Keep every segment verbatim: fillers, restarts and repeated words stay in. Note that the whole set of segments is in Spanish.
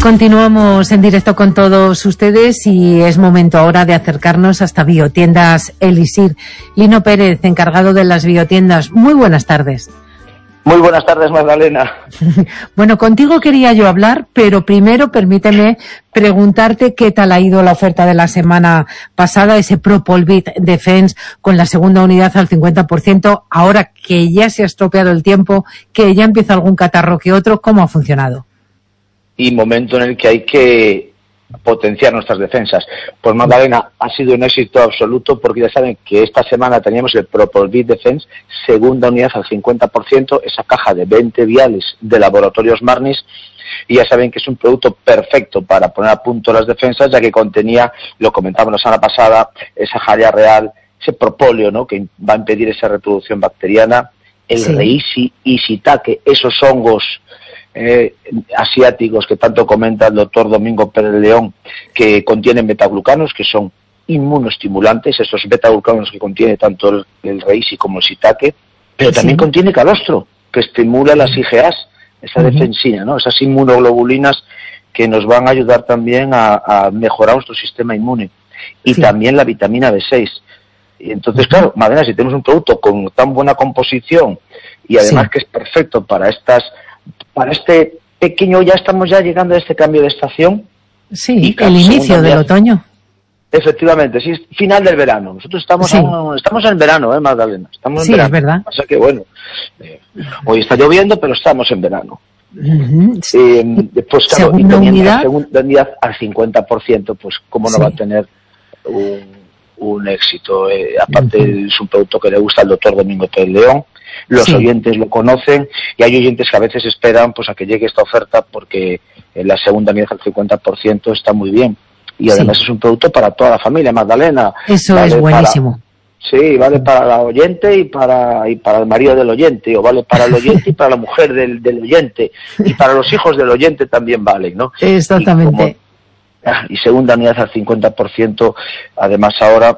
Continuamos en directo con todos ustedes y es momento ahora de acercarnos hasta Biotiendas Elixir. Lino Pérez, encargado de las biotiendas, muy buenas tardes. Muy buenas tardes, Magdalena. Bueno, contigo quería yo hablar, pero primero permíteme preguntarte qué tal ha ido la oferta de la semana pasada, ese Propolvit Defense con la segunda unidad al cincuenta por ciento, ahora que ya se ha estropeado el tiempo, que ya empieza algún catarro que otro, ¿cómo ha funcionado? Y momento en el que hay que potenciar nuestras defensas. Pues Magdalena, ha sido un éxito absoluto porque ya saben que esta semana teníamos el Propolvit Defense, segunda unidad al cincuenta por ciento, esa caja de veinte viales de Laboratorios Marnis, y ya saben que es un producto perfecto para poner a punto las defensas, ya que contenía, lo comentábamos la semana pasada, esa jalea real, ese propóleo, ¿no?, que va a impedir esa reproducción bacteriana, el sí. Reishi y Shiitake, esos hongos Eh, asiáticos que tanto comenta el doctor Domingo Pérez León, que contienen betaglucanos, que son inmunoestimulantes, esos betaglucanos que contiene tanto el, el reishi como el shiitake, pero sí. también contiene calostro, que estimula las I G As, esa uh-huh. defensina, ¿no?, esas inmunoglobulinas que nos van a ayudar también a, a mejorar nuestro sistema inmune, y sí. también la vitamina B seis. Y entonces, uh-huh. claro, Madena, si tenemos un producto con tan buena composición y además sí. que es perfecto para estas para este pequeño, ya estamos ya llegando a este cambio de estación. Sí, el inicio del otoño. Efectivamente, sí, final del verano. Nosotros estamos sí. a, estamos en verano, ¿eh, Magdalena? Estamos en sí, verano. Es verdad. O sea que, bueno, eh, hoy está lloviendo, pero estamos en verano. Uh-huh. Eh, después, claro, y segunda unidad. La segunda unidad al cincuenta por ciento, pues, ¿cómo no sí. va a tener un, un éxito? Eh, aparte, uh-huh. es un producto que le gusta al doctor Domingo Pérez León. Los sí. oyentes lo conocen y hay oyentes que a veces esperan pues a que llegue esta oferta porque en la segunda unidad al cincuenta por ciento está muy bien y además sí. es un producto para toda la familia, Magdalena. Eso vale es buenísimo. Para, sí, vale para la oyente y para y para el marido del oyente, o vale para el oyente y para la mujer del, del oyente, y para los hijos del oyente también valen, ¿no? Exactamente. Y, como, y segunda unidad al cincuenta por ciento, además ahora.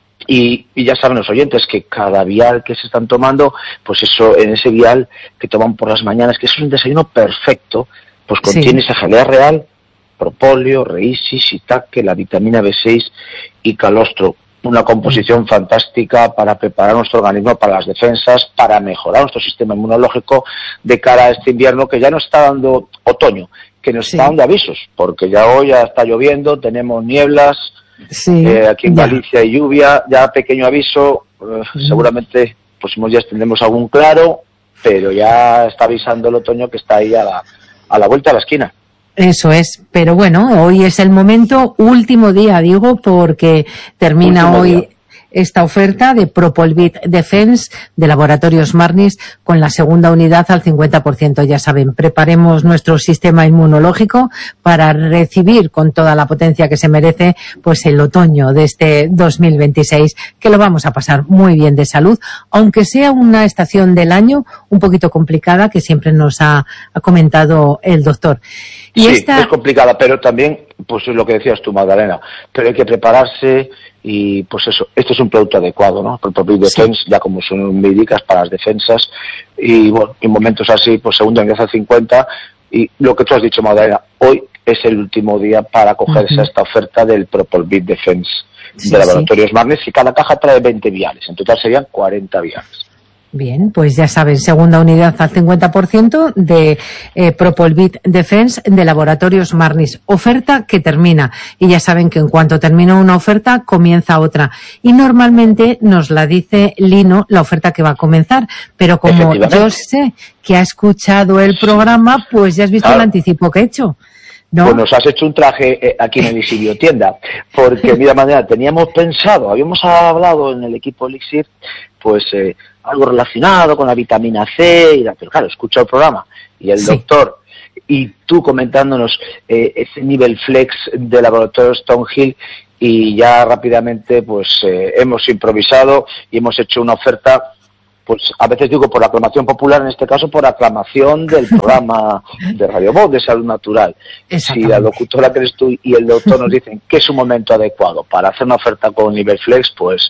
Y, y ya saben los oyentes que cada vial que se están tomando, pues eso, en ese vial que toman por las mañanas, que es un desayuno perfecto, pues contiene sí. esa jalea real, propóleo, reishi, shiitake, la vitamina B seis y calostro. Una composición sí. fantástica para preparar nuestro organismo para las defensas, para mejorar nuestro sistema inmunológico de cara a este invierno que ya nos está dando otoño, que nos sí. está dando avisos, porque ya hoy ya está lloviendo, tenemos nieblas. Sí, eh, aquí en ya. Galicia hay lluvia, ya pequeño aviso, eh, mm. seguramente próximos días tendremos algún claro, pero ya está avisando el otoño que está ahí a la, a la vuelta de la esquina. Eso es, pero bueno, hoy es el momento, último día, digo, porque termina último hoy... Día. Esta oferta de Propolvit Defense de Laboratorios Marnis con la segunda unidad al cincuenta por ciento. Ya saben, preparemos nuestro sistema inmunológico para recibir con toda la potencia que se merece pues el otoño de este dos mil veintiséis, que lo vamos a pasar muy bien de salud, aunque sea una estación del año un poquito complicada, que siempre nos ha, ha comentado el doctor. Y sí, esta... es complicada, pero también, pues es lo que decías tú, Magdalena, pero hay que prepararse. Y pues eso, este es un producto adecuado, ¿no? El Propolvit Defense, sí. ya como son médicas para las defensas, y bueno, en momentos así, pues segunda unidad al cincuenta, y lo que tú has dicho, Magdalena, hoy es el último día para acogerse uh-huh. a esta oferta del Propolvit Defense sí, de Laboratorios sí. Marnis, y cada caja trae veinte viales, en total serían cuarenta viales. Bien, pues ya saben, segunda unidad al cincuenta por ciento de eh, Propolvit Defense de Laboratorios Marnis. Oferta que termina. Y ya saben que en cuanto termina una oferta, comienza otra. Y normalmente nos la dice Lino la oferta que va a comenzar. Pero como yo sé que ha escuchado el programa, pues ya has visto claro. el anticipo que he hecho. ¿No? Pues nos has hecho un traje eh, aquí en Elixir Biotienda, porque mira, manera, teníamos pensado, habíamos hablado en el equipo Elixir, pues eh, algo relacionado con la vitamina C, y la, pero claro, escucha el programa, y el sí. doctor, y tú comentándonos eh, ese nivel flex de laboratorio Stonehill, y ya rápidamente pues eh, hemos improvisado y hemos hecho una oferta. Pues a veces digo por aclamación popular, en este caso por aclamación del programa de Radio Voz de Salud Natural. Si la locutora que eres tú y el doctor nos dicen que es un momento adecuado para hacer una oferta con nivel flex, pues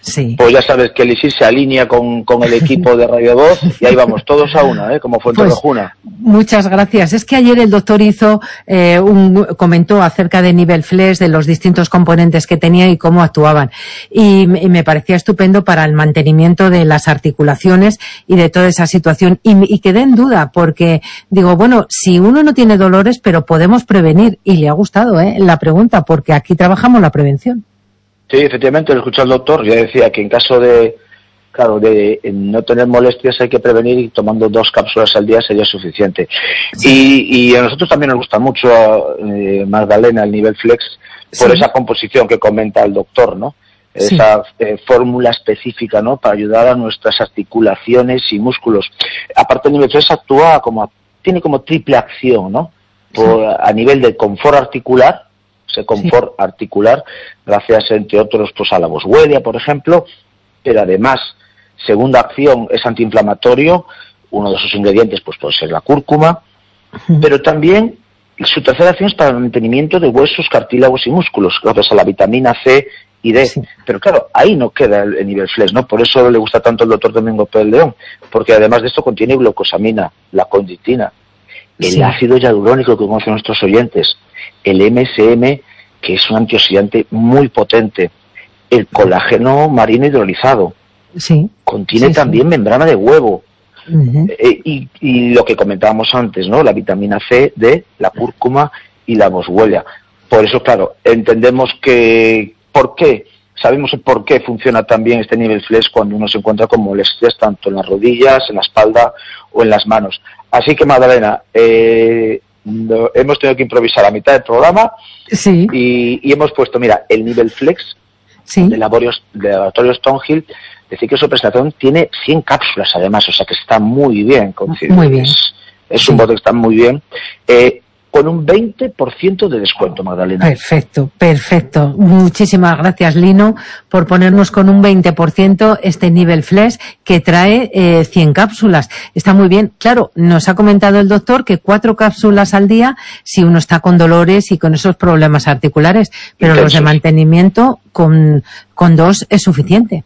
Sí. Pues ya sabes que el ISIR se alinea con, con el equipo de Radio Voz y ahí vamos todos a una, ¿eh? Como Fuenterrejuna. Pues, muchas gracias. Es que ayer el doctor hizo eh, un comentó acerca de Nivel Flex, de los distintos componentes que tenía y cómo actuaban. Y, y me parecía estupendo para el mantenimiento de las articulaciones y de toda esa situación. Y, y quedé en duda porque digo, bueno, si uno no tiene dolores, pero podemos prevenir. Y le ha gustado ¿eh? la pregunta porque aquí trabajamos la prevención. Sí, efectivamente, lo escuché al doctor. Ya decía que en caso de, claro, de no tener molestias hay que prevenir y tomando dos cápsulas al día sería suficiente. Sí. Y, y a nosotros también nos gusta mucho, eh, Magdalena, el Nivel Flex, por sí. esa composición que comenta el doctor, ¿no? Sí. Esa eh, fórmula específica, ¿no? Para ayudar a nuestras articulaciones y músculos. Aparte, el Nivel Flex actúa como, tiene como triple acción, ¿no? Por, sí. A nivel de confort articular, ese confort sí. articular, gracias entre otros pues a la boswellia, por ejemplo, pero además, segunda acción es antiinflamatorio, uno de sus ingredientes pues puede ser la cúrcuma, uh-huh. pero también su tercera acción es para el mantenimiento de huesos, cartílagos y músculos, gracias a la vitamina C y D. Sí. Pero claro, ahí no queda el, el Nivel Flex, ¿no? Por eso le gusta tanto el doctor Domingo Pérez León, porque además de esto contiene glucosamina, la condroitina, el sí. ácido hialurónico que conocen nuestros oyentes, el M S M, que es un antioxidante muy potente, el colágeno marino hidrolizado, sí. contiene sí, también sí. membrana de huevo, uh-huh. eh, y, y lo que comentábamos antes, ¿no? La vitamina C, D, la cúrcuma y la boswellia. Por eso, claro, entendemos que, ¿por qué? Sabemos el por qué funciona también este Nivel Flex cuando uno se encuentra con molestias tanto en las rodillas, en la espalda o en las manos. Así que, Magdalena, eh, no, hemos tenido que improvisar a mitad del programa sí. y, y hemos puesto, mira, el Nivel Flex sí. de laboratorios, de laboratorio Stonehill, decir que su presentación tiene cien cápsulas además, o sea que está muy bien. Muy bien. Es, es sí. un bote que está muy bien. Eh, con un veinte por ciento de descuento, Magdalena. Perfecto, perfecto. Muchísimas gracias, Lino, por ponernos con un veinte por ciento este Nivel Flex que trae eh, cien cápsulas. Está muy bien. Claro, nos ha comentado el doctor que cuatro cápsulas al día si uno está con dolores y con esos problemas articulares, pero Intensos. Los de mantenimiento con, con dos es suficiente.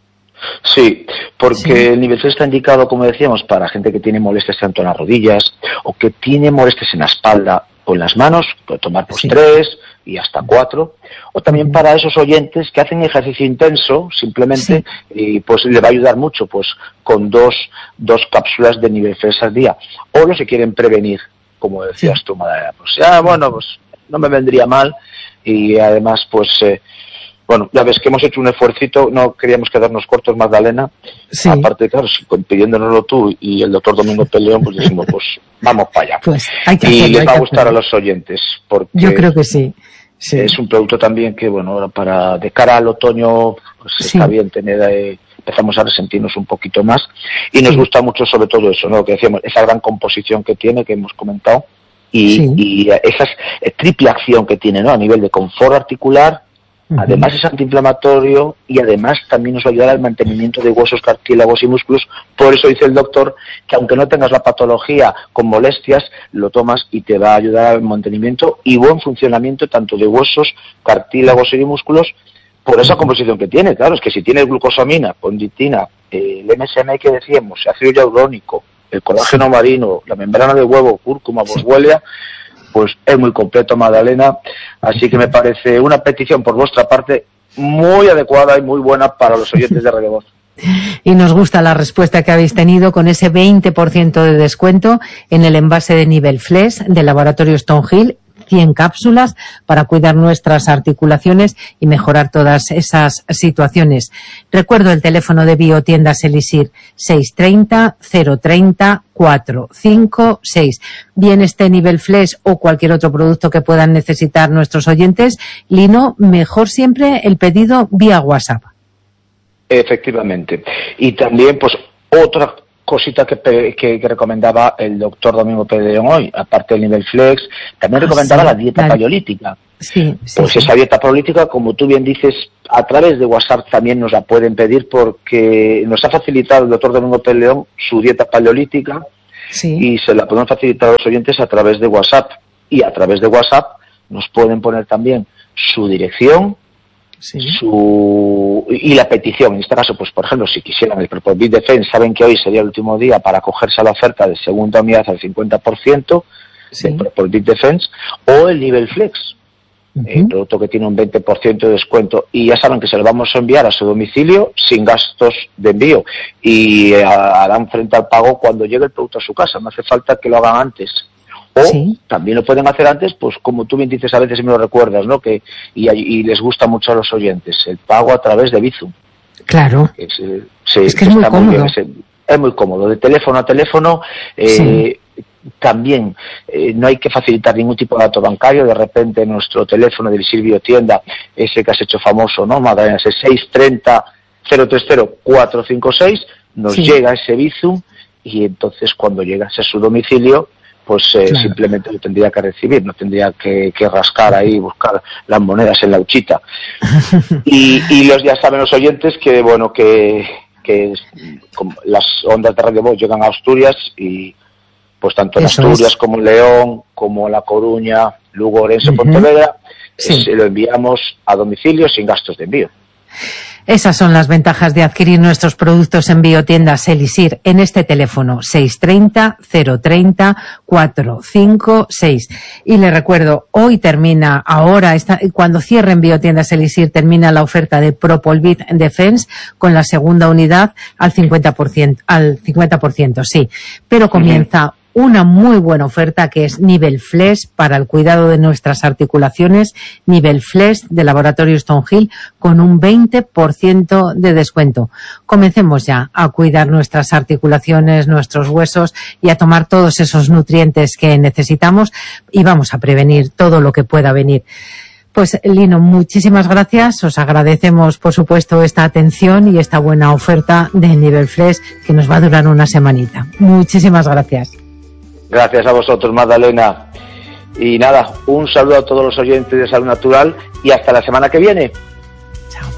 Sí, porque sí. el Nivel Flex está indicado, como decíamos, para gente que tiene molestias tanto en las rodillas o que tiene molestias en la espalda o en las manos, puede tomar pues sí. tres y hasta cuatro, o también para esos oyentes que hacen ejercicio intenso, simplemente, sí. y pues le va a ayudar mucho, pues con dos, dos cápsulas de Nivel Flex al día, o los que quieren prevenir, como decías sí. tú, Madalena, pues ya, bueno, pues no me vendría mal, y además, pues, eh, bueno, ya ves que hemos hecho un esfuercito, no queríamos quedarnos cortos, Magdalena. Sí. Aparte, claro, pidiéndonoslo tú y el doctor Domingo Pérez León, pues decimos, pues vamos para allá. Pues hay que y hacerlo, les va a gustar hacerlo. A los oyentes, porque yo creo que sí. sí. Es un producto también que, bueno, para de cara al otoño, pues sí. está bien tener, eh, empezamos a resentirnos un poquito más. Y nos sí. gusta mucho sobre todo eso, ¿no? Que decíamos, esa gran composición que tiene, que hemos comentado, y, sí. y esa eh, triple acción que tiene, ¿no? A nivel de confort articular, además es antiinflamatorio y además también nos va a ayudar al mantenimiento de huesos, cartílagos y músculos. Por eso dice el doctor que aunque no tengas la patología con molestias, lo tomas y te va a ayudar al mantenimiento y buen funcionamiento tanto de huesos, cartílagos y músculos por esa composición que tiene. Claro, es que si tiene glucosamina, condroitina, eh, el M S M que decíamos, ácido hialurónico, el colágeno marino, la membrana de huevo, cúrcuma, boswellia, pues es muy completo, Magdalena, así que me parece una petición por vuestra parte muy adecuada y muy buena para los oyentes de Radio Voz. Y nos gusta la respuesta que habéis tenido con ese veinte por ciento de descuento en el envase de Nivel Flex del laboratorio Stonehill, cien cápsulas para cuidar nuestras articulaciones y mejorar todas esas situaciones. Recuerdo el teléfono de Biotiendas Elisir, seis tres cero, cero tres cero, cuatro cinco seis. Bien este Nivel Flex o cualquier otro producto que puedan necesitar nuestros oyentes, Lino, mejor siempre el pedido vía WhatsApp. Efectivamente. Y también, pues, otra cosita que, que, que recomendaba el doctor Domingo Pérez León hoy, aparte del Nivel Flex, también ah, recomendaba sí, la dieta la... paleolítica. Sí, sí, pues sí. esa dieta paleolítica, como tú bien dices, a través de WhatsApp también nos la pueden pedir porque nos ha facilitado el doctor Domingo Pérez León su dieta paleolítica sí. y se la podemos facilitar a los oyentes a través de WhatsApp. Y a través de WhatsApp nos pueden poner también su dirección sí. su y la petición. En este caso, pues por ejemplo, si quisieran el ProPolVit Defense, saben que hoy sería el último día para acogerse a la oferta de segunda unidad al cincuenta por ciento sí. del ProPolVit Defense, o el nivel Flex, uh-huh. el producto que tiene un veinte por ciento de descuento, y ya saben que se lo vamos a enviar a su domicilio sin gastos de envío, y eh, harán frente al pago cuando llegue el producto a su casa. No hace falta que lo hagan antes. O sí. también lo pueden hacer antes, pues como tú bien dices, a veces me lo recuerdas, ¿no? Que y, y les gusta mucho a los oyentes el pago a través de Bizum. Claro. Es, eh, sí, es que es muy cómodo. Muy bien, es, es muy cómodo, de teléfono a teléfono. Eh, sí. También eh, no hay que facilitar ningún tipo de dato bancario. De repente nuestro teléfono de Elisir Biotienda, ese que has hecho famoso, ¿no, Magdalena? Ese seis tres cero, cero tres cero, cuatro cinco seis, nos sí. llega ese Bizum, y entonces cuando llegase a su domicilio, pues eh, claro. simplemente lo tendría que recibir, no tendría que, que rascar ahí, buscar las monedas en la huchita. y, y los ya saben los oyentes que, bueno, que, que las ondas de Radio Voz llegan a Asturias, y pues tanto en Eso Asturias es. como en León, como La Coruña, Lugo, Orense, uh-huh. Pontevedra, sí. eh, se lo enviamos a domicilio sin gastos de envío. Esas son las ventajas de adquirir nuestros productos en Biotiendas Elisir en este teléfono seis tres cero, cero tres cero, cuatro cinco seis. Y le recuerdo, hoy termina, ahora, está, cuando cierren Biotiendas Elisir, termina la oferta de ProPolVit Defense con la segunda unidad al cincuenta por ciento, al cincuenta por ciento, sí. Pero comienza una muy buena oferta que es Nivel Flex para el cuidado de nuestras articulaciones, Nivel Flex de Laboratorio Stonehill con un veinte por ciento de descuento. Comencemos ya a cuidar nuestras articulaciones, nuestros huesos y a tomar todos esos nutrientes que necesitamos, y vamos a prevenir todo lo que pueda venir. Pues Lino, muchísimas gracias. Os agradecemos, por supuesto, esta atención y esta buena oferta de Nivel Flex que nos va a durar una semanita. Muchísimas gracias. Gracias a vosotros, Magdalena. Y nada, un saludo a todos los oyentes de Salud Natural y hasta la semana que viene. Chao.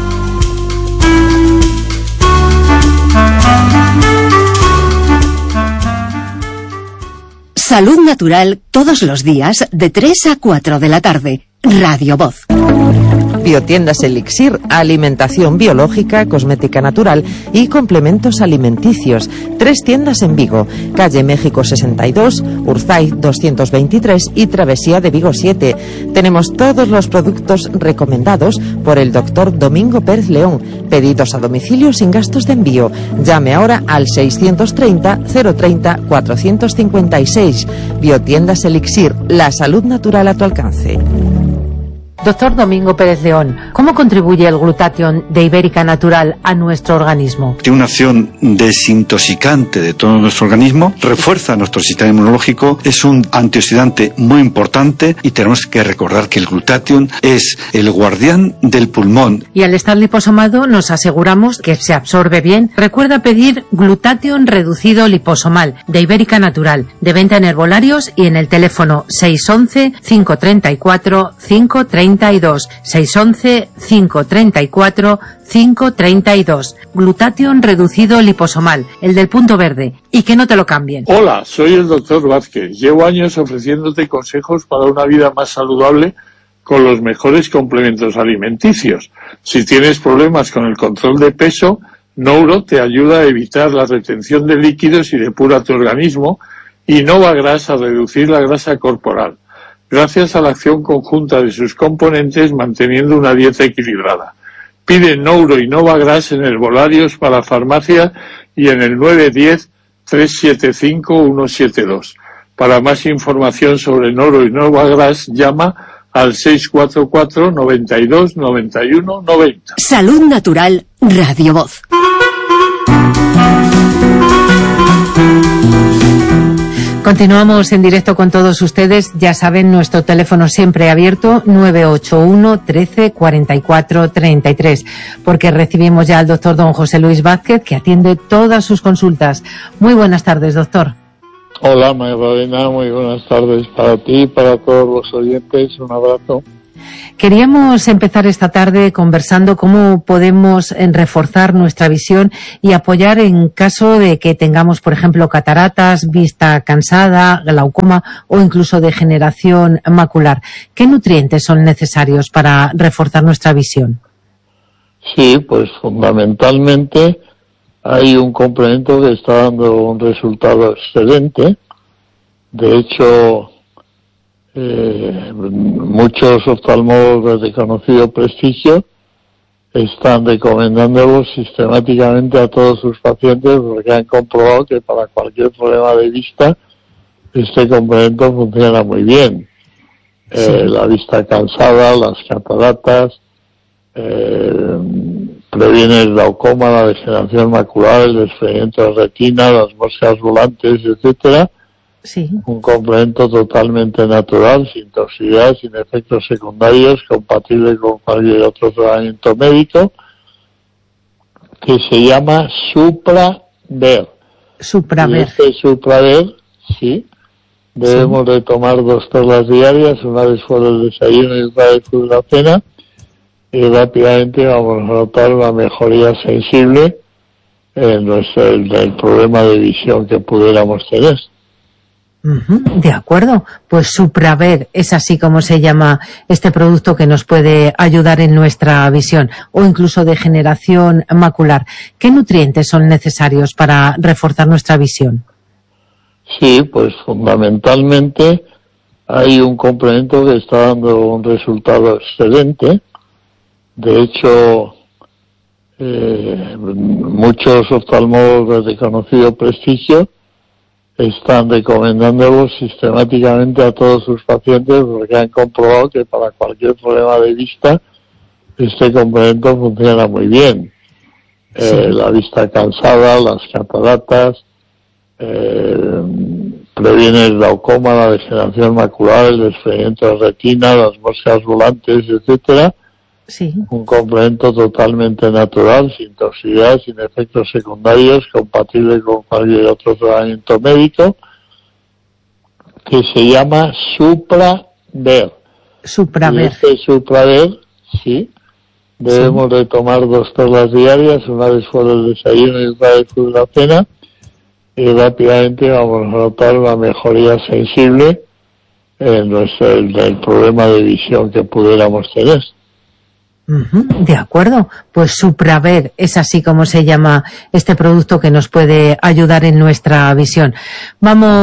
Salud Natural todos los días de tres a cuatro de la tarde. Radio Voz. Biotiendas Elixir, alimentación biológica, cosmética natural y complementos alimenticios. Tres tiendas en Vigo, calle México sesenta y dos, Urzaiz doscientos veintitrés y Travesía de Vigo siete. Tenemos todos los productos recomendados por el doctor Domingo Pérez León, pedidos a domicilio sin gastos de envío. Llame ahora al seiscientos treinta, cero treinta, cuatrocientos cincuenta y seis. Biotiendas Elixir, la salud natural a tu alcance. Doctor Domingo Pérez León, ¿cómo contribuye el glutatión de Ibérica Natural a nuestro organismo? Tiene una acción desintoxicante de todo nuestro organismo, refuerza nuestro sistema inmunológico, es un antioxidante muy importante, y tenemos que recordar que el glutatión es el guardián del pulmón. Y al estar liposomado nos aseguramos que se absorbe bien. Recuerda pedir glutatión reducido liposomal de Ibérica Natural, de venta en herbolarios y en el teléfono seis once, cinco treinta y cuatro, cinco treinta y dos, seis once, cinco treinta y cuatro, cinco treinta y dos. Glutatión reducido liposomal, el del punto verde, y que no te lo cambien. Hola, soy el doctor Vázquez. Llevo años ofreciéndote consejos para una vida más saludable con los mejores complementos alimenticios. Si tienes problemas con el control de peso, Nouro te ayuda a evitar la retención de líquidos y depura tu organismo, y Novagras a reducir la grasa corporal, gracias a la acción conjunta de sus componentes, manteniendo una dieta equilibrada. Pide Nouro y Novagras en herbolarios para farmacia y en el nueve uno cero, tres siete cinco, uno siete dos. Para más información sobre Nouro y Novagras, llama al seis cuatro cuatro, noventa y dos, noventa y uno, noventa. Salud Natural, Radio Voz. Continuamos en directo con todos ustedes. Ya saben, nuestro teléfono siempre abierto, nueve ocho uno, trece, cuarenta y cuatro, treinta y tres, porque recibimos ya al doctor don José Luis Vázquez, que atiende todas sus consultas. Muy buenas tardes, doctor. Hola, Magdalena, muy buenas tardes para ti y para todos los oyentes. Un abrazo. Queríamos empezar esta tarde conversando cómo podemos eh, reforzar nuestra visión y apoyar en caso de que tengamos, por ejemplo, cataratas, vista cansada, glaucoma o incluso degeneración macular. ¿Qué nutrientes son necesarios para reforzar nuestra visión? Sí, pues fundamentalmente hay un complemento que está dando un resultado excelente. De hecho, eh, muchos oftalmólogos de conocido prestigio están recomendándolo sistemáticamente a todos sus pacientes porque han comprobado que para cualquier problema de vista este complemento funciona muy bien. Sí. Eh, la vista cansada, las cataratas, eh, previene el glaucoma, la degeneración macular, el desprendimiento de retina, las moscas volantes, etcétera. Sí. Un complemento totalmente natural, sin toxicidad, sin efectos secundarios, compatible con cualquier otro tratamiento médico, que se llama Supraver. Supraver. Y este Supraver, sí, debemos sí. de tomar dos perlas diarias, una después del desayuno y otra después de la cena, y rápidamente vamos a notar una mejoría sensible en nuestro, en el problema de visión que pudiéramos tener. Uh-huh, de acuerdo, pues Supraver es así como se llama este producto que nos puede ayudar en nuestra visión o incluso degeneración macular. ¿Qué nutrientes son necesarios para reforzar nuestra visión? Sí, pues fundamentalmente hay un complemento que está dando un resultado excelente. De hecho, eh, muchos oftalmólogos de conocido prestigio están recomendándolo sistemáticamente a todos sus pacientes porque han comprobado que para cualquier problema de vista este complemento funciona muy bien. Sí. Eh, la vista cansada, las cataratas, eh, previene el glaucoma, la degeneración macular, el desprendimiento de retina, las moscas volantes, etcétera. Sí. Un complemento totalmente natural, sin toxicidad, sin efectos secundarios, compatible con cualquier otro tratamiento médico, que se llama Supraver. Supraver. Y este Supraver, sí, debemos sí. de tomar dos perlas diarias, una después del desayuno y otra después de la cena, y rápidamente vamos a notar una mejoría sensible en nuestro, en el problema de visión que pudiéramos tener. Uh-huh, de acuerdo, pues Supraver es así como se llama este producto que nos puede ayudar en nuestra visión. Vamos